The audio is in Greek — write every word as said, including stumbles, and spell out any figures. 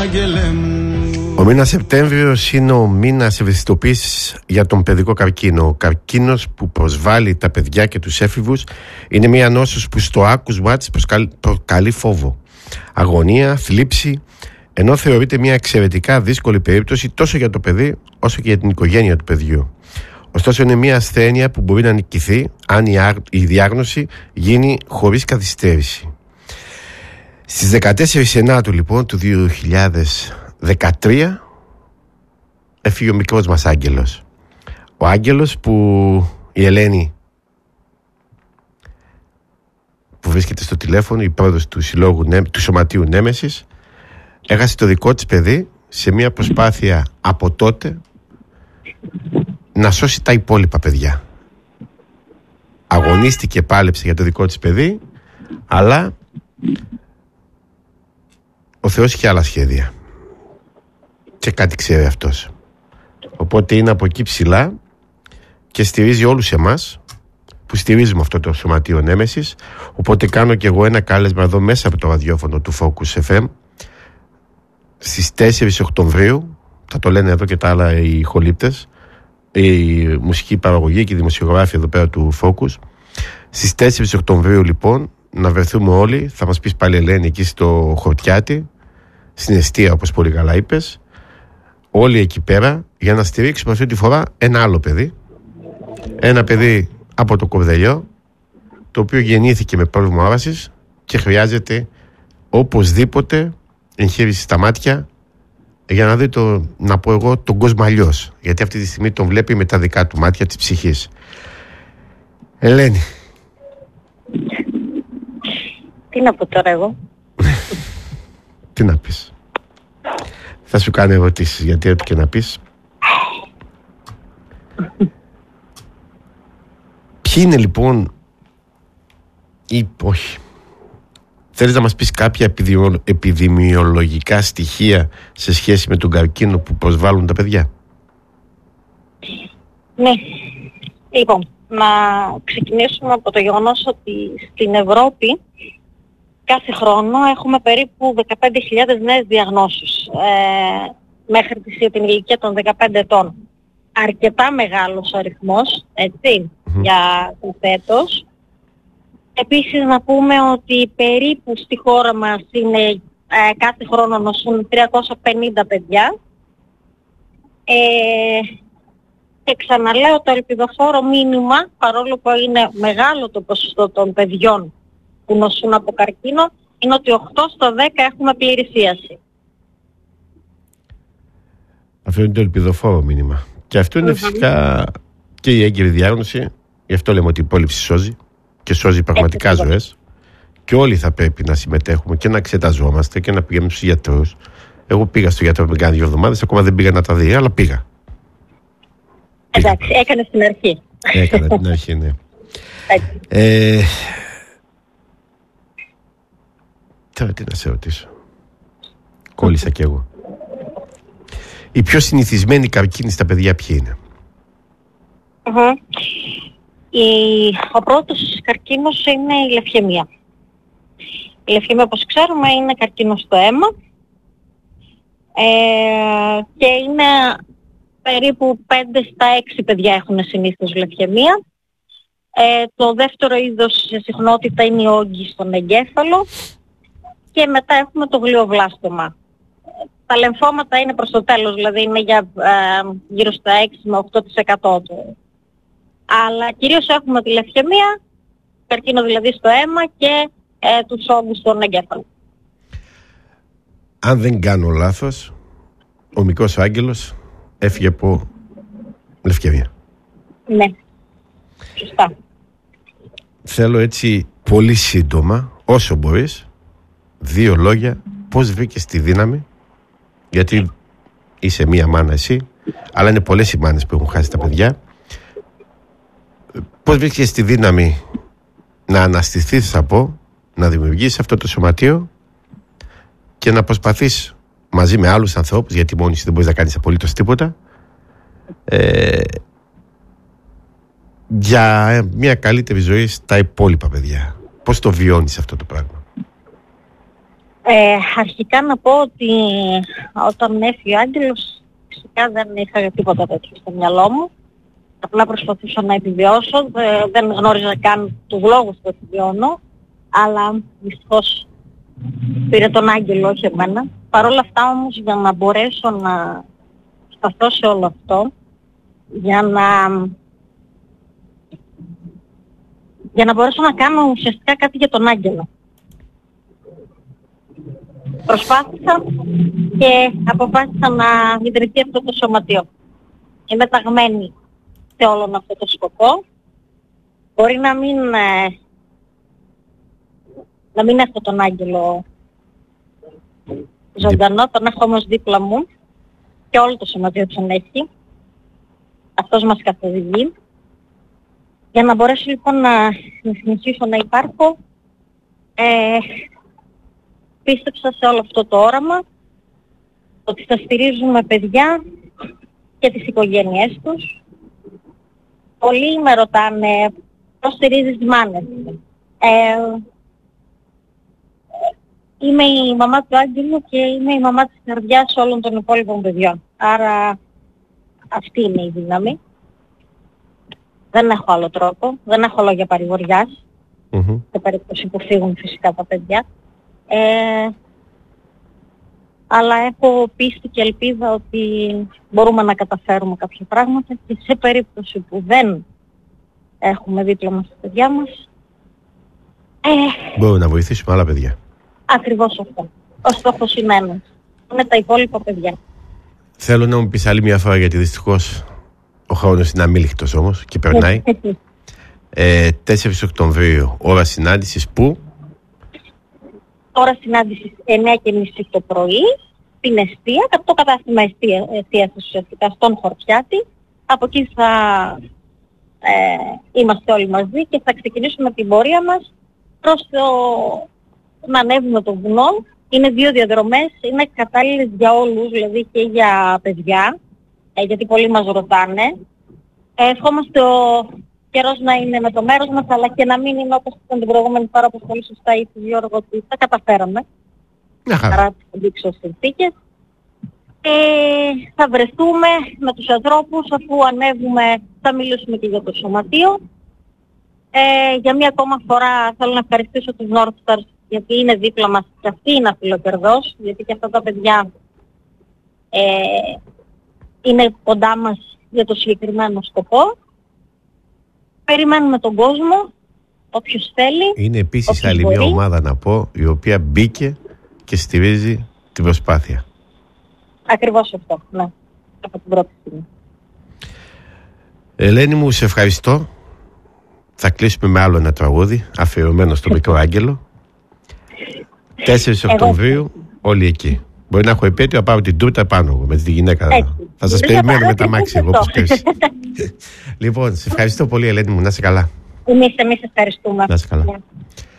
άγγελε μου. Ο μήνας Σεπτέμβριος είναι ο μήνας ευαισθητοποίησης για τον παιδικό καρκίνο. Ο καρκίνος που προσβάλλει τα παιδιά και τους έφηβους είναι μια νόσος που στο άκουσμά της προκαλεί φόβο, αγωνία, θλίψη, ενώ θεωρείται μια εξαιρετικά δύσκολη περίπτωση τόσο για το παιδί όσο και για την οικογένεια του παιδιού. Ωστόσο είναι μια ασθένεια που μπορεί να νικηθεί αν η διάγνωση γίνει χωρίς καθυστέρηση. Στις δεκατέσσερις Ενάτου λοιπόν του δύο χιλιάδες δεκατρία έφυγε ο μικρός μας άγγελος. Ο άγγελος που η Ελένη, που βρίσκεται στο τηλέφωνο, η πρόεδρος του, συλλόγου, του Σωματείου Νέμεσης, έχασε το δικό της παιδί σε μια προσπάθεια από τότε να σώσει τα υπόλοιπα παιδιά. Αγωνίστηκε, πάλεψε για το δικό της παιδί, αλλά ο Θεός είχε άλλα σχέδια και κάτι ξέρει αυτός. Οπότε είναι από εκεί ψηλά και στηρίζει όλους εμάς που στηρίζουμε αυτό το Σωματείο Νέμεσης. Οπότε κάνω και εγώ ένα κάλεσμα εδώ μέσα από το ραδιόφωνο του Focus εφ εμ στις τέσσερις Οκτωβρίου, θα το λένε εδώ και τα άλλα οι ηχολήπτες, η μουσική παραγωγή και οι δημοσιογράφοι εδώ πέρα του Focus. Στις τέσσερις Οκτωβρίου λοιπόν να βρεθούμε όλοι, θα μας πεις πάλι Ελένη, εκεί στο Χορτιάτι, στην εστία όπως πολύ καλά είπες, όλοι εκεί πέρα για να στηρίξουμε αυτή τη φορά ένα άλλο παιδί, ένα παιδί από το Κορδελιό, το οποίο γεννήθηκε με πρόβλημα όρασης και χρειάζεται οπωσδήποτε εγχείρηση στα μάτια για να δει το, να πω εγώ, τον κόσμο αλλιώς, γιατί αυτή τη στιγμή τον βλέπει με τα δικά του μάτια της ψυχής. Ελένη, τι να πω τώρα εγώ? Τι να πεις? Θα σου κάνω ερωτήσεις, γιατί ό,τι και να πεις. Ποιοι είναι λοιπόν ή όχι, θέλεις να μας πεις κάποια επιδημιολογικά στοιχεία σε σχέση με τον καρκίνο που προσβάλλουν τα παιδιά? Ναι. Λοιπόν, να ξεκινήσουμε από το γεγονός ότι στην Ευρώπη κάθε χρόνο έχουμε περίπου δεκαπέντε χιλιάδες νέες διαγνώσεις ε, μέχρι την ηλικία των δεκαπέντε ετών. Αρκετά μεγάλος αριθμός, έτσι, mm-hmm. για το φέτος. Επίσης να πούμε ότι περίπου στη χώρα μας είναι ε, κάθε χρόνο νοσούν τριακόσια πενήντα παιδιά. Ε, και ξαναλέω το ελπιδοφόρο μήνυμα, παρόλο που είναι μεγάλο το ποσοστό των παιδιών που νοσούν από καρκίνο, είναι ότι οκτώ στο δέκα έχουμε πληρησίαση. Αυτό είναι το ελπιδοφόρο μήνυμα. Και αυτό είναι mm-hmm. φυσικά και η έγκαιρη διάγνωση. Γι' αυτό λέμε ότι η υπόλοιψη σώζει και σώζει πραγματικά Έτσι, ζωές. Και όλοι θα πρέπει να συμμετέχουμε και να εξεταζόμαστε και να πηγαίνουμε στους γιατρούς. Εγώ πήγα στο γιατρό πριν κάνα δύο εβδομάδες, ακόμα δεν πήγα να τα δει, αλλά πήγα. Εντάξει, έκανε στην αρχή. Έκανα την αρχή, ναι. ε, τώρα τι να σε ρωτήσω. Κόλλησα κι εγώ. Οι πιο συνηθισμένοι καρκίνοι στα παιδιά ποιοι είναι? Uh-huh. Η, ο πρώτος καρκίνος είναι η λευχαιμία. Η λευχαιμία, όπως ξέρουμε, είναι καρκίνος στο αίμα ε, και είναι περίπου πέντε στα έξι παιδιά έχουν συνήθως λευχαιμία. Ε, το δεύτερο είδος σε συχνότητα είναι η όγκη στον εγκέφαλο και μετά έχουμε το γλιοβλάστομα. Τα λεμφώματα είναι προς το τέλος, δηλαδή είναι για ε, γύρω στα έξι με οκτώ τοις εκατό του. Αλλά κυρίως έχουμε τη λευχαιμία, καρκίνο δηλαδή στο αίμα και ε, τους όγκους στον εγκέφαλο. Αν δεν κάνω λάθος, ο μικρός άγγελος έφυγε από λευκαιμία. Ναι, σωστά. Θέλω έτσι πολύ σύντομα, όσο μπορείς, δύο λόγια, πώς βρήκες τη δύναμη, γιατί είσαι μία μάνα εσύ, αλλά είναι πολλές οι μάνες που έχουν χάσει τα παιδιά. Πώς βρήκες τη δύναμη να αναστηθείς, θα πω, να δημιουργήσεις αυτό το σωματείο και να προσπαθείς μαζί με άλλους ανθρώπους, γιατί μόνοι σου δεν μπορείς να κάνεις απολύτως τίποτα, ε, για μια καλύτερη ζωή στα υπόλοιπα παιδιά. Πώς το βιώνεις αυτό το πράγμα? Ε, αρχικά να πω ότι όταν έφυγε ο Άγγελος, φυσικά δεν είχα τίποτα τέτοιο στο μυαλό μου. Απλά προσπαθούσα να επιβιώσω, δεν γνώριζα καν τους λόγους που επιβιώνω, αλλά δυστυχώς πήρε τον Άγγελο, όχι εμένα. Παρ' όλα αυτά όμως, για να μπορέσω να σταθώ σε όλο αυτό, για να, για να μπορέσω να κάνω ουσιαστικά κάτι για τον Άγγελο, προσπάθησα και αποφάσισα να ιδρυθεί αυτό το σωματείο. Είμαι ταγμένη σε όλον αυτό το σκοπό. Μπορεί να μην, ε, να μην έχω τον Άγγελο ζωντανό, τον έχω όμως δίπλα μου και όλο το σωματείο τον έχει. Αυτός μας καθοδηγεί. Για να μπορέσω λοιπόν να, να συνεχίσω να υπάρχω, ε, πίστεψα σε όλο αυτό το όραμα, ότι θα στηρίζουμε παιδιά και τις οικογένειές τους. Πολλοί με ρωτάνε πώς στηρίζεις τις μάνες. Ε, είμαι η μαμά του Άγγελου και είμαι η μαμά της καρδιάς όλων των υπόλοιπων παιδιών. Άρα αυτή είναι η δύναμη. Δεν έχω άλλο τρόπο, δεν έχω λόγια παρηγοριάς, mm-hmm. σε περίπτωση που φύγουν φυσικά τα παιδιά. Ε, αλλά έχω πίστη και ελπίδα ότι μπορούμε να καταφέρουμε κάποια πράγματα και σε περίπτωση που δεν έχουμε δίπλα μας τα παιδιά μας, ε, μπορούμε να βοηθήσουμε άλλα παιδιά. Ακριβώς αυτό. Ο στόχος είναι ένας. Είναι τα υπόλοιπα παιδιά. Θέλω να μου πεις άλλη μια φορά, γιατί δυστυχώς ο χρόνος είναι αμήλικτος όμως και περνάει. ε, τέσσερις Οκτωβρίου, ώρα συνάντησης που? Ώρα συνάντησης εννιά και μισή το πρωί, στην εστία, το κατάστημα εστία, εστίασης ουσιαστικά στον Χορτιάτη. Από εκεί θα ε, είμαστε όλοι μαζί και θα ξεκινήσουμε την πορεία μας προς το να ανέβουμε το βουνό. Είναι δύο διαδρομές, είναι κατάλληλες για όλους, δηλαδή και για παιδιά, ε, γιατί πολλοί μας ρωτάνε. Ε, ευχόμαστε ο καιρός να είναι με το μέρος μας, αλλά και να μην είναι όπως ήταν την προηγούμενη φορά, όπως πολύ σωστά είπε ο Γιώργο, ότι τα καταφέραμε. Παρά τις αντίξωες συνθήκες. Ε, θα βρεθούμε με τους ανθρώπους, αφού ανέβουμε θα μιλήσουμε και για το σωματείο. Ε, για μία ακόμα φορά θέλω να ευχαριστήσω τους North Stars, γιατί είναι δίπλα μας και αυτή είναι αφιλοκερδός, γιατί και αυτά τα παιδιά ε, είναι κοντά μας για το συγκεκριμένο σκοπό. Περιμένουμε τον κόσμο, όποιος θέλει. Είναι επίσης άλλη μια ομάδα, να πω, η οποία μπήκε και στηρίζει την προσπάθεια. Ακριβώς αυτό, ναι. Από την πρώτη στιγμή. Ελένη μου, σε ευχαριστώ. Θα κλείσουμε με άλλο ένα τραγούδι αφιερωμένο στο μικρό Άγγελο. τέσσερις Οκτωβρίου, όλοι εκεί. Μπορεί να έχω επέτειο να πάω την τούρτα πάνω εγώ με τη γυναίκα. Έτσι. Θα σας περιμένω με τα μάξι εγώ όπως πες. Λοιπόν, σε ευχαριστώ πολύ, Ελένη μου, να είσαι καλά. Εμείς, εμείς ευχαριστούμε. Να είσαι καλά. Yeah.